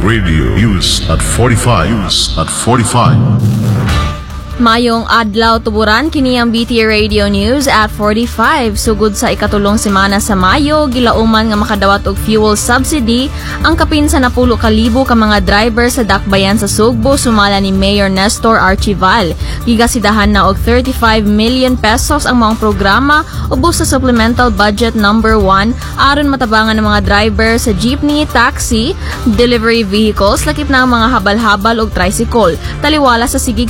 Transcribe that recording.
Radio. News at 45. News at 45. Mayong adlaw tuburan kini ang BT Radio News at 45. Sugod sa ikatulong semana sa Mayo, gilauman nga makadawat og fuel subsidy ang kapin sa 10,000 ka mga driver sa dakbayan sa Sugbo sumala ni Mayor Nestor Archival. Gigasidahan na og 35 million pesos ang mga programa ubos sa Supplemental Budget number 1 aron matabangan ng mga driver sa jeepney, taxi, delivery vehicles lakip na ang mga habal-habal og tricycle. Taliwala sa sigig